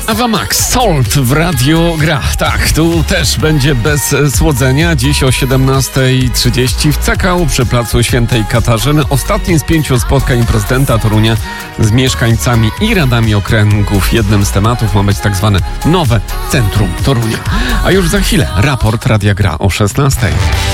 Ava Max, Salt w Radio Gra. Tak, tu też będzie bez słodzenia. Dziś o 17:30 w CKU przy Placu Świętej Katarzyny. Ostatnie z 5 spotkań prezydenta Torunia z mieszkańcami i radami okręgów. Jednym z tematów ma być tak zwane nowe centrum Torunia. A już za chwilę raport Radia Gra o 16:00.